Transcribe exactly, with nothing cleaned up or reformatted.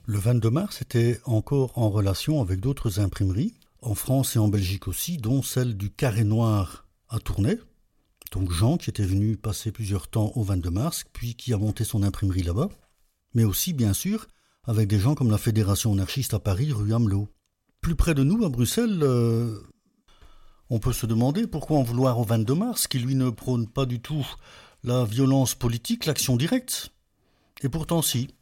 Le vingt-deux mars était encore en relation avec d'autres imprimeries, en France et en Belgique aussi, dont celle du Carré Noir à Tournai. Donc Jean qui était venu passer plusieurs temps au vingt-deux mars, puis qui a monté son imprimerie là-bas. Mais aussi, bien sûr, avec des gens comme la Fédération anarchiste à Paris, rue Amelot. Plus près de nous, à Bruxelles, euh, on peut se demander pourquoi en vouloir au vingt-deux mars, qui lui ne prône pas du tout la violence politique, l'action directe. Et pourtant si.